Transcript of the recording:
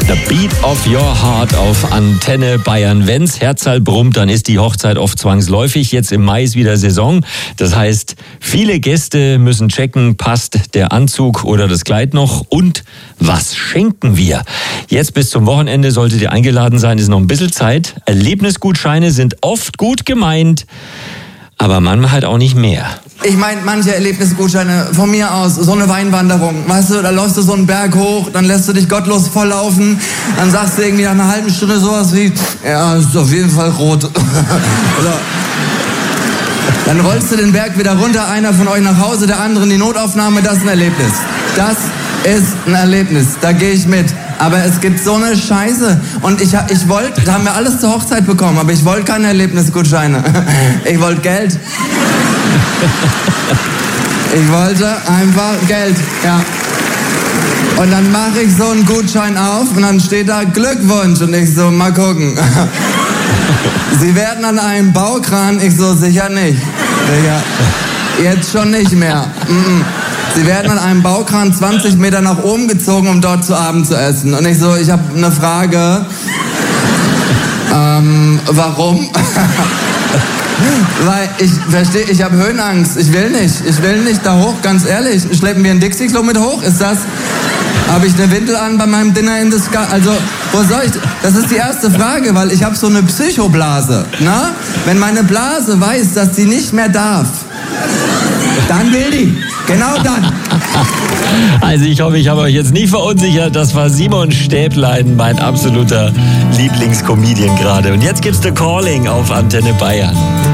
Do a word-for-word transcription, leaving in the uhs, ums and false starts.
The Beat of Your Heart auf Antenne Bayern. Wenn's Herzal brummt, dann ist die Hochzeit oft zwangsläufig. Jetzt im Mai ist wieder Saison. Das heißt, viele Gäste müssen checken, passt der Anzug oder das Kleid noch und was schenken wir? Jetzt bis zum Wochenende solltet ihr eingeladen sein, ist noch ein bisschen Zeit. Erlebnisgutscheine sind oft gut gemeint, aber manchmal halt auch nicht mehr. Ich meine, manche Erlebnisgutscheine von mir aus, so eine Weinwanderung, weißt du, da läufst du so einen Berg hoch, dann lässt du dich gottlos volllaufen, dann sagst du irgendwie nach einer halben Stunde sowas wie, ja, ist auf jeden Fall rot. Oder dann rollst du den Berg wieder runter, einer von euch nach Hause, der andere in die Notaufnahme, das ist ein Erlebnis. Das ist ein Erlebnis, da gehe ich mit. Aber es gibt so eine Scheiße. Und ich, ich wollte, da haben wir alles zur Hochzeit bekommen, aber ich wollte keine Erlebnisgutscheine. Ich wollte Geld. Ich wollte einfach Geld, ja. Und dann mache ich so einen Gutschein auf und dann steht da Glückwunsch. Und ich so, mal gucken. Sie werden an einem Baukran, ich so, sicher nicht. Sicher. Jetzt schon nicht mehr. Mm-mm. Sie werden an einem Baukran zwanzig Meter nach oben gezogen, um dort zu Abend zu essen. Und ich so, ich habe eine Frage. Ähm, warum? Weil ich verstehe, ich habe Höhenangst. Ich will nicht. Ich will nicht da hoch, ganz ehrlich. Schleppen wir ein Dixie-Klo mit hoch? Ist das... Habe ich eine Windel an bei meinem Dinner in the Sky? Also, wo soll ich... Das ist die erste Frage, weil ich habe so eine Psychoblase. Na? Wenn meine Blase weiß, dass sie nicht mehr darf, dann will die. Genau dann. Also ich hoffe, ich habe euch jetzt nie verunsichert. Das war Simon Stäblein, mein absoluter Lieblingscomedian gerade. Und jetzt gibt's The Calling auf Antenne Bayern.